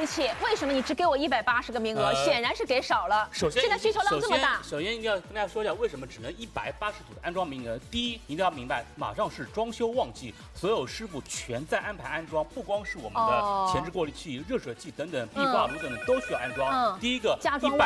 气，为什么你只给我180个名额？显然是给少了。 首先， 现在需求量这么大， 首先一定要跟大家说一下，为什么只能180组的安装名额？第一，你一定要明白，马上是装修旺季，所有师傅全在安排安装，不光是我们的前置过滤器、热水器等等，壁挂炉等等都需要安装。第一个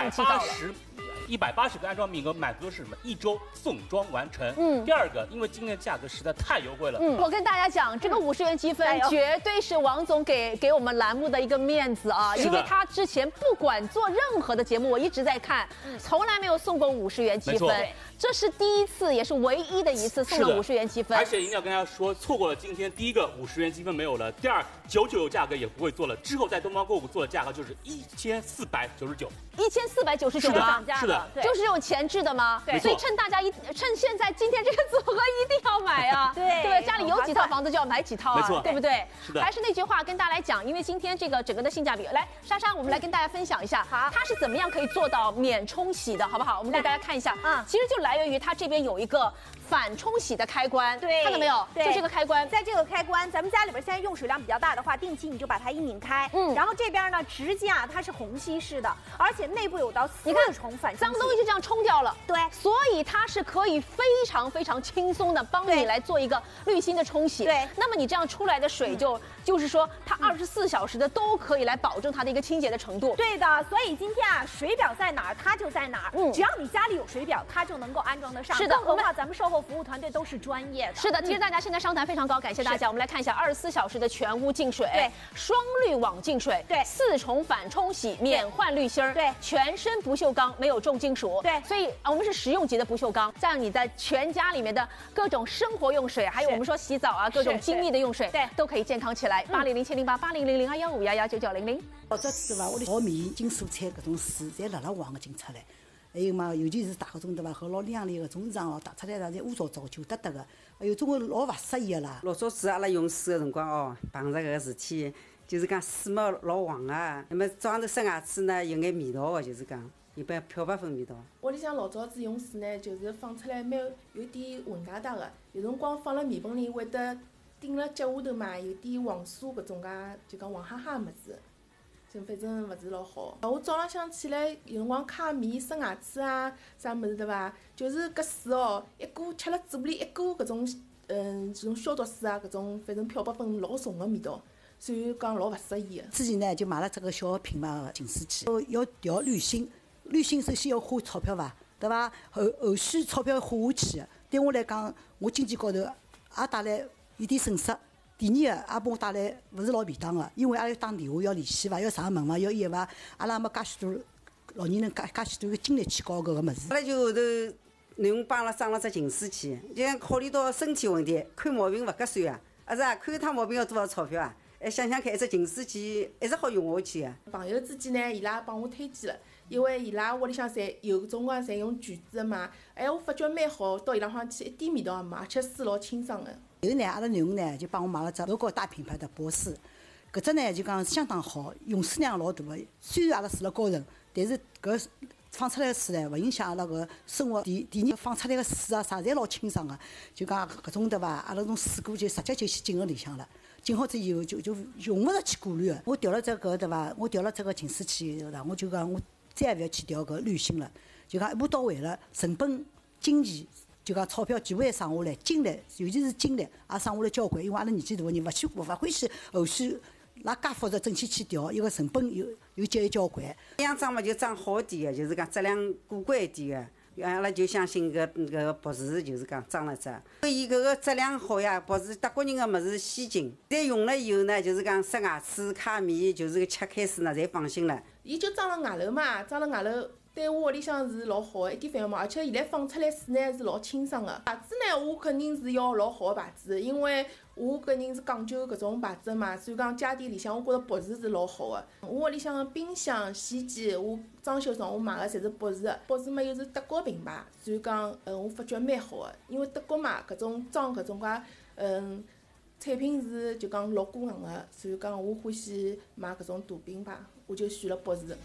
180个安装名额满足的是什么？1周送装完成。第二个，因为今天的价格实在太优惠了。 我跟大家讲，这个50元积分绝对是王总给我们栏目的一个面子啊，因为他之前不管做任何的节目，我一直在看，从来没有送过50元积分。这是第一次，也是唯一的一次送了50元积分。 而且一定要跟大家说，错过了今天第一个50元积分没有了，第二999价格也不会做了，之后在东方购物做的价格就是1499。 1499 涨价了， 就是这种前置的吗？对，所以趁现在今天这个组合一定要买啊！对，家里有几套房子就要买几套啊，对不对？ 是的。 还是那句话，跟大家来讲，因为今天这个整个的性价比，来莎莎，我们来跟大家分享一下，它是怎么样可以做到免冲洗的，好不好？我们给大家看一下，其实就来源于它这边有一个反冲洗的开关，看到没有？就这个开关， 在这个开关，咱们家里边现在用水量比较大的话，定期你就把它一拧开，然后这边呢直接它是虹吸式的，而且内部有到4重反冲洗， 脏东西就这样冲掉了。 对， 所以它是可以非常非常轻松的帮你来做一个滤芯的冲洗。 对， 那么你这样出来的水就是说它24小时的都可以来保证它的一个清洁的程度。 对的，所以今天水表在哪儿它就在哪儿，只要你家里有水表，它就能够安装得上。 是的， 更何况咱们售后服务团队都是专业的。 是的，其实大家现在商谈非常高，感谢大家。我们来看一下24小时的全屋净水， 对， 双滤网净水， 对 ，4重反冲洗，免换滤芯， 对， 全身不锈钢，没有重金属， 对， 所以我们是实用级的不锈钢，这样你在全家里面的各种生活用水，还有我们说洗澡啊，各种精密的用水，对，都可以健康起来。800-708-8000-21511-29900。 老早子对伐？屋里炒面、进蔬菜搿种水，侪辣辣黄个进出来。还有嘛，尤其是大搿种对伐？和老亮丽搿种场哦，打出来侪污糟糟、旧得得个。哎哟，总归老勿适宜个啦。 老早子阿拉用水个辰光哦，碰着搿个事体，就是讲水嘛老黄啊。那么早上头刷牙齿呢，有眼味道个，就是讲一般漂白粉味道。 屋里向老早子用水呢，就是放出来蛮有点混疙瘩个，有辰光放辣面盆里会得顶辣脚下头嘛，有点黄酥搿种介，就讲黄哈哈个物事。就反正勿是老好。我早浪向起来有辰光揩面、刷牙齿啊，啥物事对伐？就是搿水哦，一股吃了嘴巴里一股搿种这种消毒水啊，搿种反正漂白粉老重个味道，所以讲老勿适宜个。 之前呢就买了这个小品牌的净水器，要调滤芯，滤芯首先要花钞票伐，对伐？后续钞票花下去，对我来讲，我经济高头也带来有点损失。第二个也帮我带来勿是老便当个，因为阿拉打电话要联系伐，要上门伐，要伊伐，阿拉没介许多老年人介许多个精力去搞搿个物事。 阿拉就后头囡恩帮阿拉装了只净水器，就考虑到身体问题，看毛病勿合算啊，是啊，看一趟毛病要多少钞票啊？想想看，一只净水器一直好用下去个。 朋友之间呢，伊拉帮我推荐了，因为伊拉屋里向侪有种光侪用橘子嘛，我发觉蛮好，到伊拉方去一点味道也没，而且水老清爽个。 后头呢，阿拉囡恩呢就帮我买了只德国大品牌的博士，搿只呢就讲相当好，用水量老大个。虽然阿拉住了高层，但是搿放出来个水呢，勿影响阿拉个生活。第二放出来个水啊啥，侪老清爽个。就讲搿种对伐？阿拉种水果就直接就去进入里向了。进好之以后就用勿着去过滤个。我调了这个对伐？我调了这个净水器以后呢，我就讲我再也勿要去调搿滤芯了。就讲一步到位了，成本、经济。就讲钞票全部也省下来，精力尤其是精力也省下来交关，因为阿拉年纪大个人勿欢喜后续拉介复杂整天去调，一个成本又节约交关。 这样装嘛就装好点个，就是讲质量过关一点个。阿拉就相信搿博士，就是讲装了只，伊搿个质量好呀，博士德国人个物事先进。再用了以后呢，就是讲刷牙齿、揩面，就是吃开水呢，侪放心了。 伊就装了外楼嘛，装了外楼。对我屋里向是老好的，一点烦恼没，而且现在放出来水呢是老清爽的。牌子呢，我肯定是要老好的牌子，因为我个人是讲究搿种牌子嘛，所以讲家电里向我觉着博士是老好的。我屋里向冰箱、洗衣机，我装修上我买的侪是博士的，博士嘛又是德国品牌，所以讲我发觉蛮好的。因为德国嘛搿种装搿种产品是就讲老过硬的，所以讲我欢喜买搿种大品牌，我就选了博士。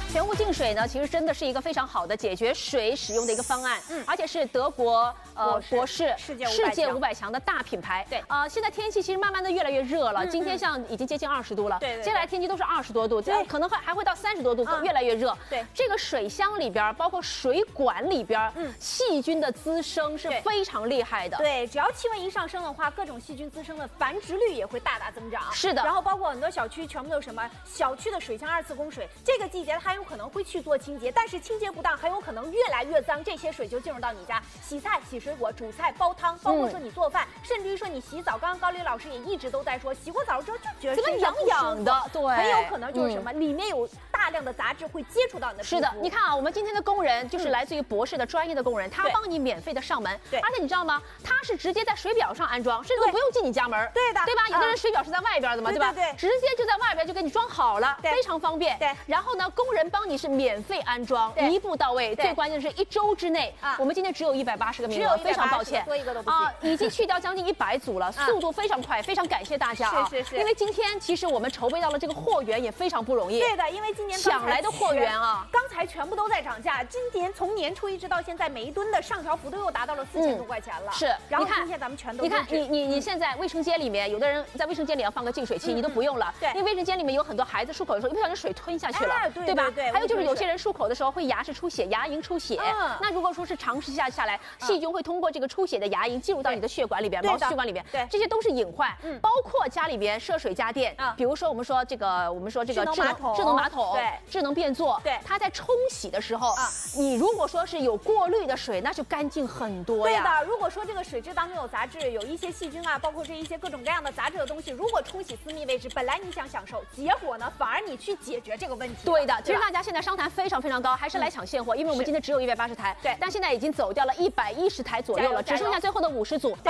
全屋净水呢，其实真的是一个非常好的解决水使用的一个方案，而且是德国博士世界500强的大品牌。 对， 现在天气其实慢慢的越来越热了，今天像已经接近20度了， 对， 接下来天气都是20多度，可能还会到30多度，越来越热。 对， 这个水箱里边，包括水管里边，细菌的滋生是非常厉害的。 对，只要气温一上升的话，各种细菌滋生的繁殖率也会大大增长。 是的， 然后包括很多小区全部都是什么？小区的水箱2次供水，这个季节它有可能会去做清洁，但是清洁不当，很有可能越来越脏，这些水就进入到你家洗菜、洗水果、煮菜、煲汤，包括说你做饭，甚至于说你洗澡。刚刚高丽老师也一直都在说，洗过澡之后就觉得痒痒的，对， 很有可能就是什么，里面有大量的杂质会接触到你的皮肤。 是的，你看啊，我们今天的工人就是来自于博士的专业的工人，他帮你免费的上门， 对， 而且你知道吗？他是直接在水表上安装，甚至都不用进你家门， 对的， 对吧？有的人水表是在外边的嘛，对吧？ 对， 直接就在外边就给你装好了，非常方便。 对， 然后呢，工人帮你是免费安装，一步到位。最关键的是1周之内，我们今天只有180个名额，非常抱歉， 多一个都不行已经去掉将近100组了，速度非常快，非常感谢大家啊！ 是， 因为今天其实我们筹备到了这个货源也非常不容易。 对的，因为今年抢来的货源啊， 刚才全部都在涨价，今年从年初一直到现在，每一吨的上调幅度又达到了4000多块钱了。 是， 然后今天咱们全都你看，你现在卫生间里面，有的人在卫生间里要放个净水器，你都不用了。 对， 因为卫生间里面有很多孩子漱口的时候，一不小心水吞下去了，对吧？ 对。 还有就是有些人漱口的时候会牙齿出血，牙龈出血。那如果说是长时间下来，细菌会通过这个出血的牙龈进入到你的血管里边、毛细血管里边， 对， 这些都是隐患。包括家里边涉水家电，比如说我们说这个智能马桶， 对， 智能便座， 对， 它在冲洗的时候，你如果说是有过滤的水，那就干净很多呀。 对的，如果说这个水质当中有杂质，有一些细菌啊，包括这一些各种各样的杂质的东西，如果冲洗私密位置，本来你想享受，结果呢，反而你去解决这个问题。 对的，其实大家现在商谈非常非常高，还是来抢现货，因为我们今天只有180台， 对， 但现在已经走掉了110台左右了，只剩下最后的50组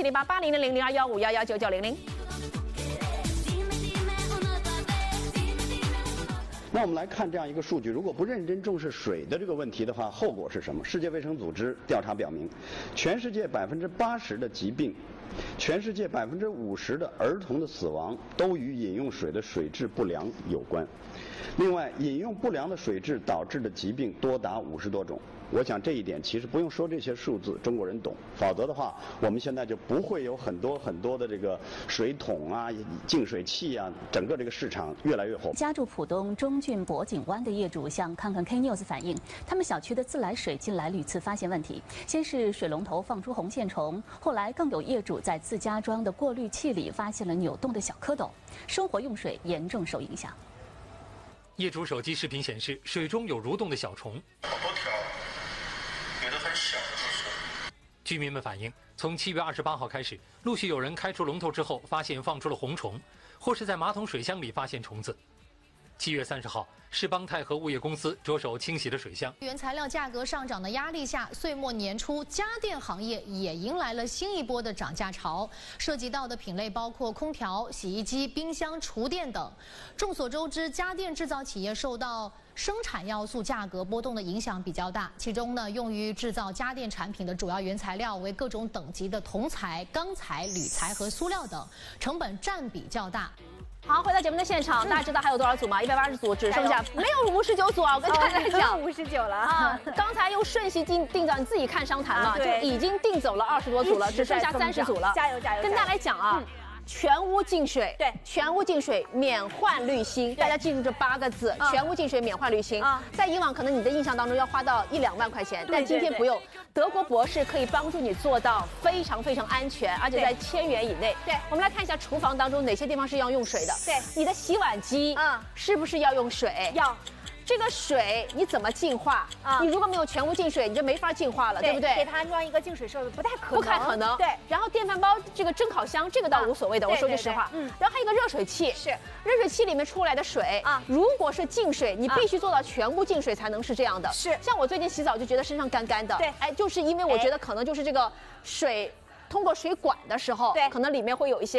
，800708、80000215119900。 那我们来看这样一个数据，如果不认真重视水的这个问题的话，后果是什么？世界卫生组织调查表明，全世界80%的疾病，全世界50%的儿童的死亡都与饮用水的水质不良有关。另外，饮用不良的水质导致的疾病多达50多种。我想这一点其实不用说这些数字，中国人懂。否则的话，我们现在就不会有很多的这个水桶啊、净水器啊，整个这个市场越来越火。 家住浦东中郡博景湾的业主向看看 K News 反映，他们小区的自来水近来屡次发现问题，先是水龙头放出红线虫，后来更有业主在自家装的过滤器里发现了扭动的小蝌蚪，生活用水严重受影响。 业主手机视频显示，水中有蠕动的小虫。 好多条，有的很小的都是。 居民们反映，从7月28号开始，陆续有人开出龙头之后，发现放出了红虫，或是在马桶水箱里发现虫子。7月30号，世邦泰和物业公司着手清洗了水箱。 原材料价格上涨的压力下，岁末年初，家电行业也迎来了新一波的涨价潮，涉及到的品类包括空调、洗衣机、冰箱、厨电等。众所周知，家电制造企业受到生产要素价格波动的影响比较大，其中呢，用于制造家电产品的主要原材料为各种等级的铜材、钢材、铝材和塑料等，成本占比较大。 好，回到节目的现场，大家知道还有多少组吗？180组，只剩下没有59组啊！我跟大家讲 ，59了啊！刚才又瞬息定早，你自己看商谈嘛，就已经定走了20多组了，只剩下30组了。 加油加油！ 跟大家来讲啊。全屋净水， 对， 全屋净水免换滤芯，大家记住这8个字，全屋净水免换滤芯。在以往可能你的印象当中要花到1、2万块钱，但今天不用，德国博士可以帮助你做到非常非常安全，而且在1000元以内。 对， 我们来看一下厨房当中哪些地方是要用水的。 对， 你的洗碗机，是不是要用水？ 要。 这个水你怎么净化啊？你如果没有全屋净水，你就没法净化了，对不对？ 给它安装一个净水设备不太可能。 对。然后电饭煲这个蒸烤箱这个倒无所谓的，我说句实话。然后还有一个热水器， 是热水器里面出来的水啊，如果是净水，你必须做到全屋净水才能是这样的。 是。 像我最近洗澡就觉得身上干干的， 对， 哎，就是因为我觉得可能就是这个水通过水管的时候，对，可能里面会有一些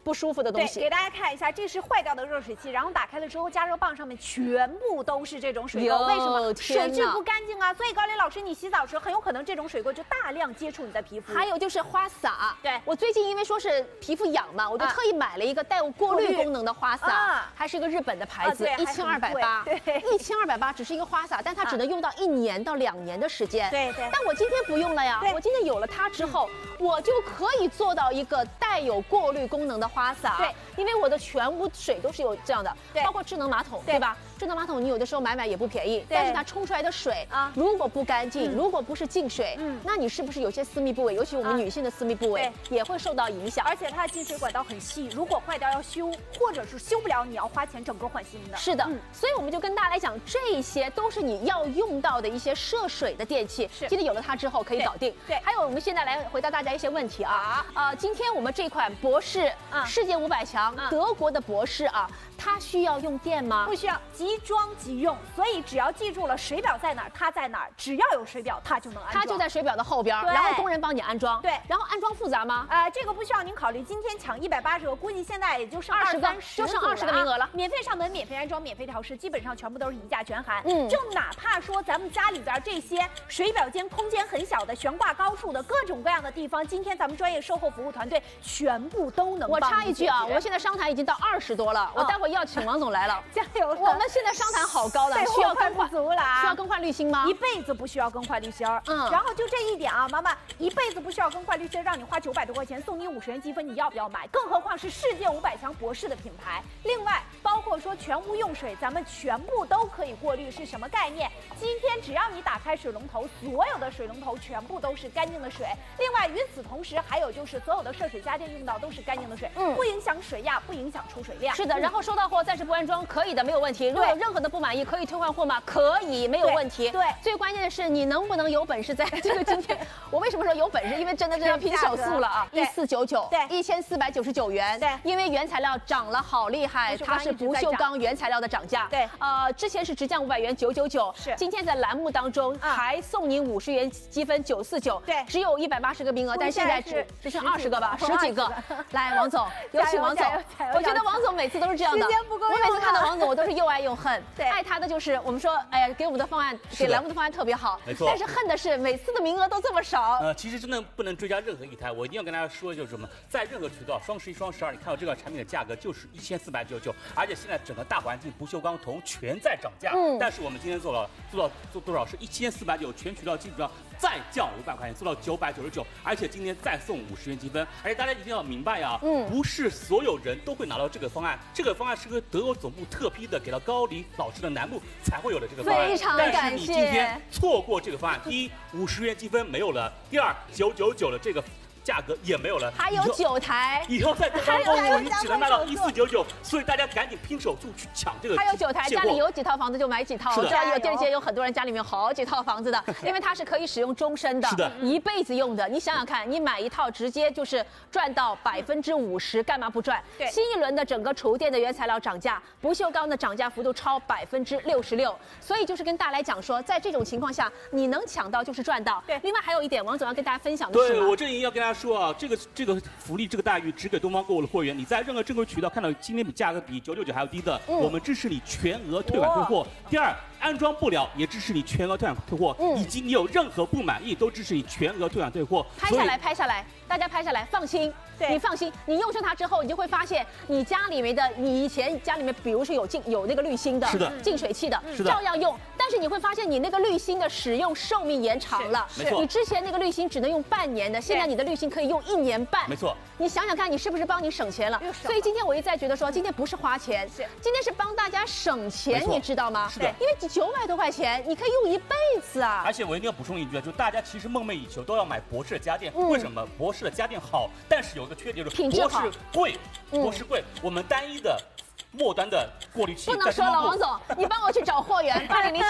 不舒服的东西。 给大家看一下，这是坏掉的热水器，然后打开了之后，加热棒上面全部都是这种水垢，为什么？水质不干净啊！所以高丽老师，你洗澡时很有可能这种水垢就大量接触你的皮肤。 还有就是花洒， 对我最近因为说是皮肤痒嘛，我就特意买了一个带有过滤功能的花洒，还是一个日本的牌子，1280， 对 ，1280只是一个花洒，但它只能用到1年到2年的时间。 对。 但我今天不用了呀，我今天有了它之后，我就可以做到一个带有过滤功能的花洒。 对， 因为我的全屋水都是有这样的，包括智能马桶，对吧？智能马桶你有的时候买也不便宜，但是它冲出来的水啊，如果不干净，如果不是净水，那你是不是有些私密部位，尤其我们女性的私密部位也会受到影响？ 而且它的进水管道很细，如果坏掉要修，或者是修不了，你要花钱整个换新的。 是的，所以我们就跟大家来讲，这些都是你要用到的一些涉水的电器。今天有了它之后可以搞定。对，还有我们现在来回答大家一些问题啊。今天我们这款博士世界500强德国的博士啊，它需要用电吗？ 不需要，即装即用。所以只要记住了水表在哪儿，它在哪儿，只要有水表，它就能安装。 它就在水表的后边，然后工人帮你安装。 对， 然后安装复杂吗？ 这个不需要您考虑。今天抢180个，估计现在也就剩 20个，就剩20个名额了。 免费上门，免费安装，免费调试，基本上全部都是一价全含。就哪怕说咱们家里边这些水表间空间很小的、悬挂高处的各种各样的地方，今天咱们专业售后服务团队全部都能。 我插一句啊，我们现在商谈已经到20多了，我待会要请王总来了， 加油！ 我们现在商谈好高的，需要更换足了啊！ 需要更换滤芯吗？ 一辈子不需要更换滤芯儿。然后就这一点啊，妈妈一辈子不需要更换滤芯，让你花900多块钱，送你50元积分，你要不要买？更何况是世界500强博士的品牌。另外，包括说全屋用水，咱们全部都可以过滤，是什么概念？今天只要你打开水龙头，所有的水龙头全部都是干净的水。另外，与此同时，还有就是所有的涉水家电用到都是干净的水，不影响水压，不影响出水量。 是的，然后收到货暂时不安装，可以的，没有问题。如果有任何的不满意，可以退换货吗？可以，没有问题。 对， 最关键的是你能不能有本事在这个今天，我为什么说有本事？因为真的要拼手速了啊！1499，对，1499元，对，因为原材料涨了好厉害，它是不锈钢原材料的涨价，对，之前是直降500元999，是，今天在栏目当中还送您50元积分949，对，只有180个名额，但现在只剩20个吧，10几个。来，王总，有请王总。我觉得王总每次都是这样的， 时间不够用， 我每次看到王总，我都是又爱又恨。对，爱他的就是我们说，哎呀，给我们的方案，给栏目的方案特别好， 没错。 但是恨的是每次的名额都这么少。 其实真的不能追加任何一台，我一定要跟大家说，就是什么，在任何渠道，双11、双12，你看到这个产品的价格就是1499，而且现在整个大环境不锈钢铜全在涨价，但是我们今天做多少是1499，全渠道基本上再降500块钱，做到999，而且今天再送50元积分，而且大家一定要明白啊，不是所有人都会拿到这个方案，这个方案是个德国总部特批的，给到高丽老师的栏目才会有的这个方案。 非常感谢。 但是你今天错过这个方案，第一50元积分没有了，第二999的这个价格也没有了， 还有9台， 以后在官方购物你只能卖到1499，所以大家赶紧拼手速去抢这个。 还有9台，家里有几套房子就买几套。我知道有电视界有很多人家里面有好几套房子的，因为它是可以使用终身的， 是的， 一辈子用的。你想想看，你买一套直接就是赚到50%，干嘛不赚？对，新一轮的整个厨电的原材料涨价，不锈钢的涨价幅度超66%，所以就是跟大家来讲说，在这种情况下，你能抢到就是赚到。对，另外还有一点，王总要跟大家分享的是， 对我这里要跟大家说啊，这个福利，这个待遇只给东方购物的会员。你在任何正规渠道看到今天比价格比999还要低的，我们支持你全额退款退货。第二，安装不了也支持你全额退款退货，以及你有任何不满意都支持你全额退款退货。 拍下来，大家拍下来，放心。你放心，你用上它之后，你就会发现你家里面的，你以前家里面比如说有那个滤芯的， 是的， 净水器的，照样用。但是你会发现你那个滤芯的使用寿命延长了，你之前那个滤芯只能用半年的，现在你的滤芯可以用1年半， 没错。 你想想看，你是不是帮你省钱了？所以今天我一再觉得说，今天不是花钱，今天是帮大家省钱，你知道吗？ 是的， 因为900多块钱，你可以用一辈子啊。 而且我一定要补充一句啊，就大家其实梦寐以求都要买博士的家电，为什么？博士的家电好，但是有一个缺点就是品质好， 博士贵，我们单一的末端的过滤器不能说了，王总，你帮我去找货源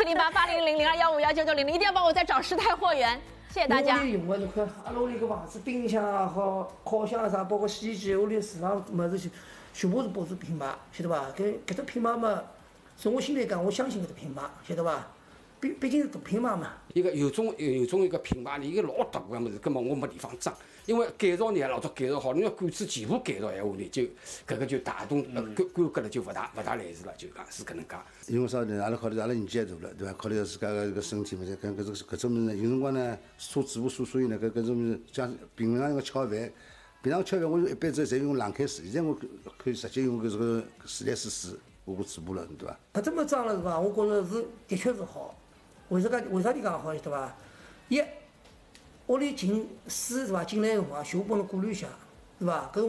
，800708800002151990，一定要帮我再找10台货源。谢谢大家。 我用的这块，阿拉屋里个房子，冰箱啊和烤箱啊啥，包括洗衣机，屋里厨房么子全部是博士品牌，晓得吧？搿只品牌嘛，从我心里讲，我相信搿只品牌，晓得吧？ 毕竟是大品牌嘛。 有种一个品牌，伊个老大个物事，根本我没地方装。因为改造呢，老早改造好，你要管子全部改造闲话呢，就搿个就大动规格了，就勿大来事了，就讲是搿能介。 因为啥呢？阿拉考虑阿拉年纪也大了，对伐？考虑到自家个身体嘛，搿种物事呢，有辰光呢，车子部所以呢，搿种物事像平常一个吃好饭，平常吃饭我一般侪用冷开水，现在我可以直接用搿个自来水我嘴巴了，对伐？ 搿这么装了是伐？我觉着是的确是好。为啥地讲好，对伐？一屋里进水是伐？进来个辰光，全部帮侬过滤一下，是伐？搿